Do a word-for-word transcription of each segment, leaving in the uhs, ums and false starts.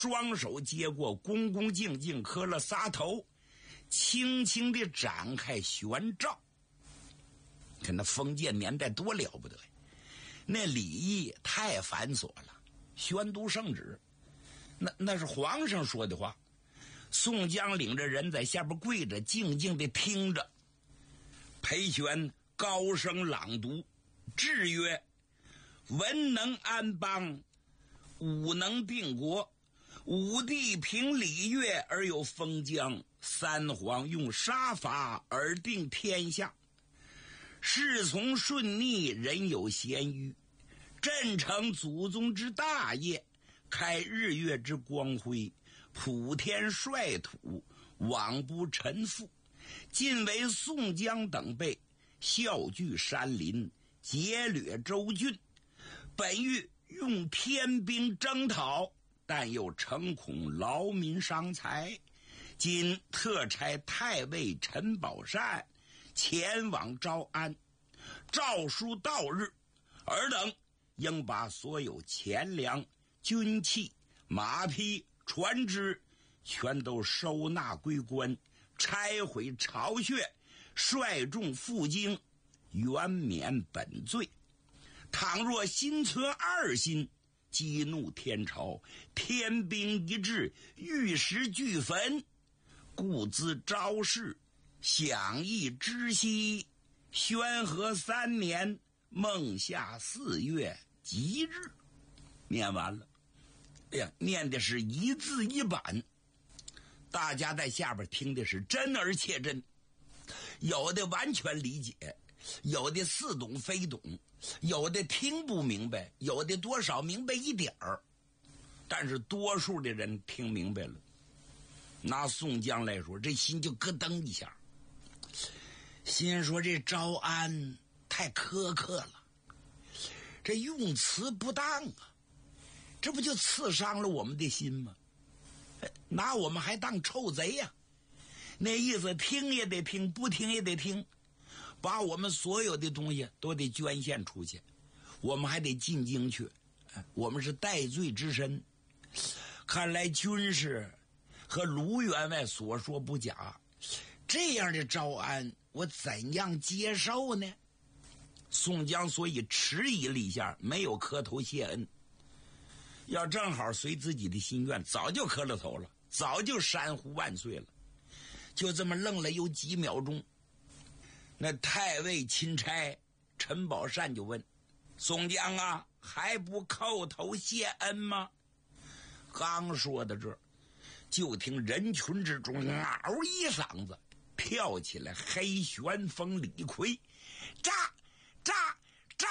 双手接过，恭恭敬敬磕了仨头，轻轻地展开宣诏。看那封建年代多了不得呀，那礼仪太繁琐了。宣读圣旨，那那是皇上说的话。宋江领着人在下边跪着，静静地听着。裴宣高声朗读，制曰：文能安邦，武能定国。武帝凭礼乐而有封疆，三皇用杀伐而定天下。事从顺逆，人有咸虞。朕承祖宗之大业，开日月之光辉，普天率土，罔不臣附。今为宋江等辈笑聚山林，劫掠州郡，本欲用天兵征讨，但又诚恐劳民伤财，今特差太尉陈宝善前往招安，诏书到日，尔等应把所有钱粮、军器、马匹、船只全都收纳归官，拆毁巢穴，率众赴京，原免本罪。倘若心存二心，激怒天朝，天兵一至，玉石俱焚，故兹昭示，享义之息，宣和三年孟夏四月吉日。念完了，哎呀，念的是一字一板，大家在下边听的是真而切真，有的完全理解，有的似懂非懂，有的听不明白，有的多少明白一点儿，但是多数的人听明白了。拿宋江来说，这心就咯噔一下，心说这招安太苛刻了，这用词不当啊，这不就刺伤了我们的心吗？拿我们还当臭贼呀、啊！那意思听也得听，不听也得听，把我们所有的东西都得捐献出去，我们还得进京去，我们是戴罪之身。看来军师和卢员外所说不假，这样的招安我怎样接受呢？宋江所以迟疑了一下，没有磕头谢恩。要正好随自己的心愿，早就磕了头了，早就山呼万岁了。就这么愣了有几秒钟，那太尉钦差陈宝善就问：宋江啊，还不叩头谢恩吗？刚说到这儿，就听人群之中嗷一嗓子跳起来黑旋风李逵，炸炸炸！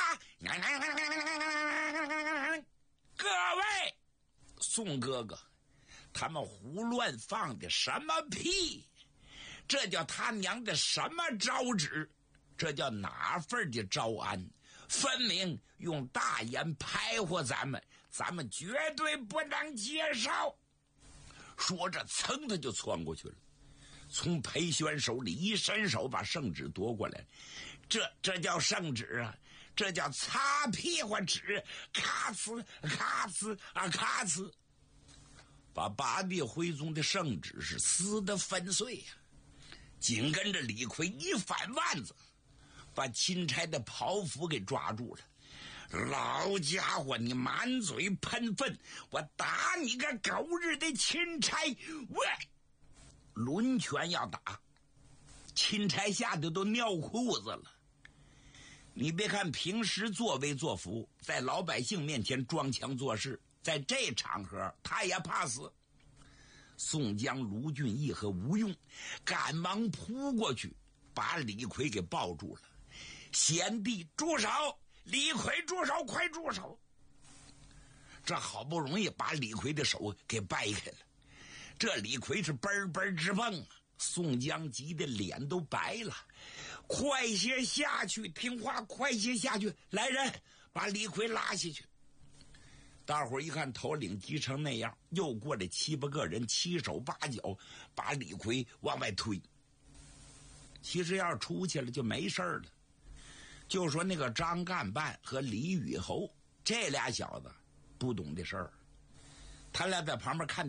各位宋哥哥，他们胡乱放的什么屁？这叫他娘的什么招旨？这叫哪份的招安？分明用大言拍活咱们，咱们绝对不能接受。说着噌他就窜过去了，从裴宣手里一伸手把圣旨夺过来。这这叫圣旨啊，这叫擦屁股纸，咔呲咔呲啊咔呲，把八地徽宗的圣旨是撕得粉碎呀、啊。紧跟着李逵一反腕子，把钦差的袍服给抓住了。老家伙，你满嘴喷粪，我打你个狗日的钦差！喂，抡拳要打，钦差吓得都尿裤子了。你别看平时作威作福，在老百姓面前装腔作势，在这场合他也怕死。宋江、卢俊义和吴用赶忙扑过去，把李逵给抱住了。贤弟住手！李逵住手！快住手！这好不容易把李逵的手给掰开了，这李逵是嘣嘣直蹦啊！宋江急得脸都白了，快些下去，听话，快些下去！来人，把李逵拉下去。大伙儿一看头领急成那样，又过来七八个人，七手八脚把李逵往外推。其实要是出去了就没事了，就说那个张干办和李雨侯这俩小子不懂的事儿， 他俩在旁边看。